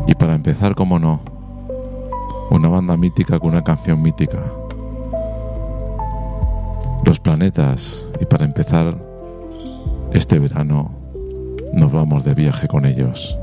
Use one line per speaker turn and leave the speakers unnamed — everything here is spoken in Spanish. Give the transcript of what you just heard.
Y para empezar, como no, una banda mítica con una canción mítica. Los Planetas. Y para empezar este verano nos vamos de viaje con ellos.